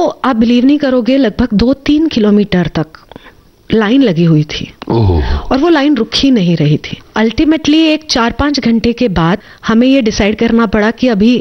आप बिलीव नहीं करोगे, लगभग 2-3 किलोमीटर तक लाइन लगी हुई थी और वो लाइन रुक ही नहीं रही थी। अल्टीमेटली एक 4-5 घंटे के बाद हमें ये डिसाइड करना पड़ा कि अभी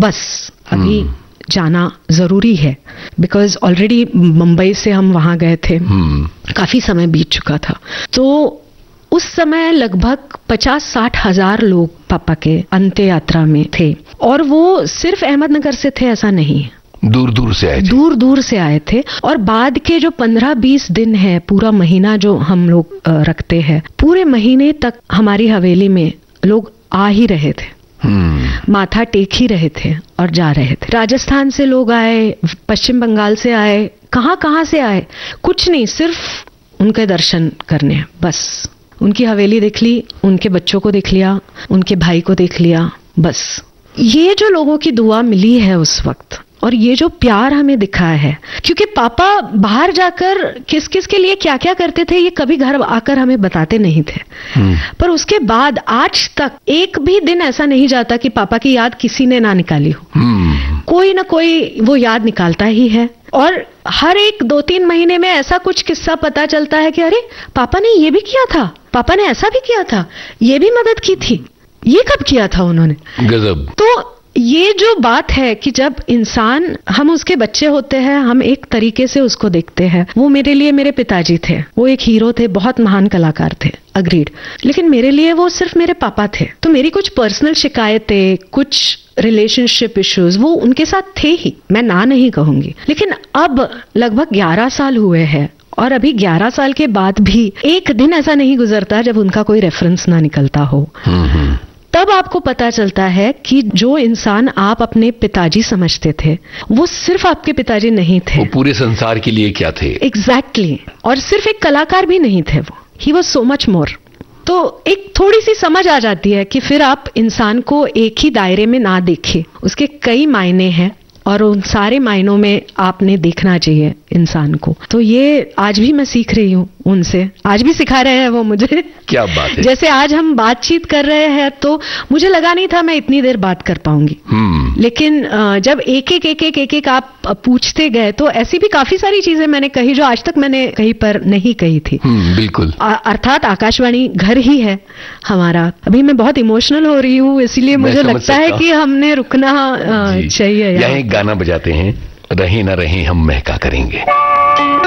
जाना जरूरी है, बिकॉज ऑलरेडी मुंबई से हम वहां गए थे, काफी समय बीत चुका था। तो उस समय लगभग 50-60 हजार लोग पापा के अंत्य यात्रा में थे, और वो सिर्फ अहमदनगर से थे ऐसा नहीं, दूर दूर से आए थे। दूर दूर से आए थे। और बाद के जो 15-20 दिन है, पूरा महीना जो हम लोग रखते हैं, पूरे महीने तक हमारी हवेली में लोग आ ही रहे थे, माथा टेक ही रहे थे और जा रहे थे। राजस्थान से लोग आए, पश्चिम बंगाल से आए, कहाँ से आए, कुछ नहीं, सिर्फ उनके दर्शन करने, बस उनकी हवेली देख ली, उनके बच्चों को देख लिया, उनके भाई को देख लिया, बस। ये जो लोगों की दुआ मिली है उस वक्त, और ये जो प्यार हमें दिखा है, क्योंकि पापा बाहर जाकर किस किस के लिए क्या क्या करते थे ये कभी घर आकर हमें बताते नहीं थे, पर उसके बाद आज तक एक भी दिन ऐसा नहीं जाता कि पापा की याद किसी ने ना निकाली हो। कोई ना कोई वो याद निकालता ही है, और हर एक 2-3 महीने में ऐसा कुछ किस्सा पता चलता है कि अरे पापा ने ये भी किया था, पापा ने ऐसा भी किया था, ये भी मदद की थी, ये कब किया था उन्होंने। गजब। तो ये जो बात है कि जब इंसान, हम उसके बच्चे होते हैं, हम एक तरीके से उसको देखते हैं। वो मेरे लिए मेरे पिताजी थे, वो एक हीरो थे, बहुत महान कलाकार थे, अग्रीड, लेकिन मेरे लिए वो सिर्फ मेरे पापा थे। तो मेरी कुछ पर्सनल शिकायतें, कुछ रिलेशनशिप इश्यूज वो उनके साथ थे ही, मैं ना नहीं कहूंगी। लेकिन अब लगभग 11 साल हुए हैं, और अभी 11 साल के बाद भी एक दिन ऐसा नहीं गुजरता जब उनका कोई रेफरेंस ना निकलता हो। तब आपको पता चलता है कि जो इंसान आप अपने पिताजी समझते थे, वो सिर्फ आपके पिताजी नहीं थे, वो पूरे संसार के लिए क्या थे। एग्जैक्टली। और सिर्फ एक कलाकार भी नहीं थे वो, he was so much more. तो एक थोड़ी सी समझ आ जाती है कि फिर आप इंसान को एक ही दायरे में ना देखें, उसके कई मायने हैं, और उन सारे मायनों में आपने देखना चाहिए इंसान को। तो ये आज भी मैं सीख रही हूँ उनसे, आज भी सिखा रहे हैं वो मुझे। क्या बात है। जैसे आज हम बातचीत कर रहे हैं, तो मुझे लगा नहीं था मैं इतनी देर बात कर पाऊंगी, लेकिन जब एक आप पूछते गए, तो ऐसी भी काफी सारी चीजें मैंने कही जो आज तक मैंने कहीं पर नहीं कही थी। बिल्कुल। अर्थात आकाशवाणी घर ही है हमारा। अभी मैं बहुत इमोशनल हो रही हूँ, इसलिए मुझे लगता है कि हमने रुकना चाहिए। यहाँ एक गाना बजाते हैं, रहे ना रहे हम महका करेंगे।